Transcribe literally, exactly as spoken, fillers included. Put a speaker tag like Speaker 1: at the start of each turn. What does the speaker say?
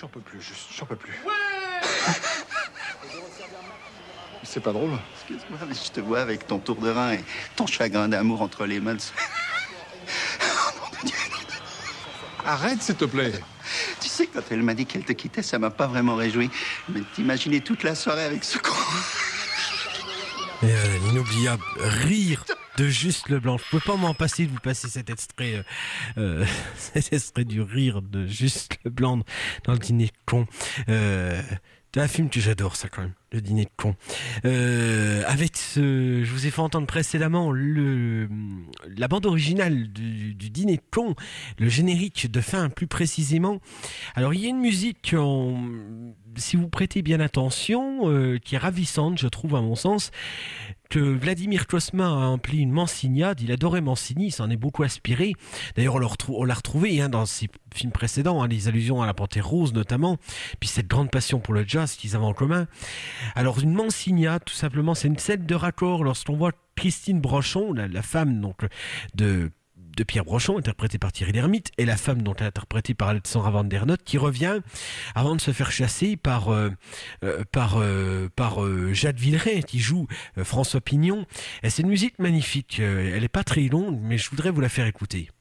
Speaker 1: J'en peux plus, juste, j'en peux plus. C'est pas drôle.
Speaker 2: Excuse-moi, mais je te vois avec ton tour de rein et ton chagrin d'amour entre les mains.
Speaker 1: Arrête, s'il te plaît.
Speaker 2: Tu sais, quand elle m'a dit qu'elle te quittait, ça m'a pas vraiment réjoui. Mais t'imaginer toute la soirée avec ce con.
Speaker 3: Et euh, l'inoubliable rire de Juste Leblanc. Je peux pas m'en passer de vous passer cet extrait, euh, euh, cet extrait du rire de Juste Leblanc dans le dîner de con. Euh, c'est un film que j'adore, ça, quand même. Le dîner de con. Euh, avec ce, je vous ai fait entendre précédemment le, la bande originale du, du dîner de con, le générique de fin plus précisément. Alors il y a une musique, en, si vous prêtez bien attention, euh, qui est ravissante, je trouve à mon sens, que Vladimir Cosma a empli une Mansignade. Il adorait Mansigny, il s'en est beaucoup aspiré. D'ailleurs on, le retrou- on l'a retrouvé hein, dans ses films précédents, hein, les allusions à la Panthère Rose notamment, puis cette grande passion pour le jazz qu'ils avaient en commun. Alors une Mansignade, tout simplement, c'est une scène de raccord lorsqu'on voit Christine Brochon, la, la femme donc de, de Pierre Brochon, interprétée par Thierry Lhermitte, et la femme donc interprétée par Alexandra Van der Noot, qui revient avant de se faire chasser par euh, euh, par euh, par euh, Jade Villeray, qui joue euh, François Pignon. Et c'est une musique magnifique. Euh, elle est pas très longue, mais je voudrais vous la faire écouter.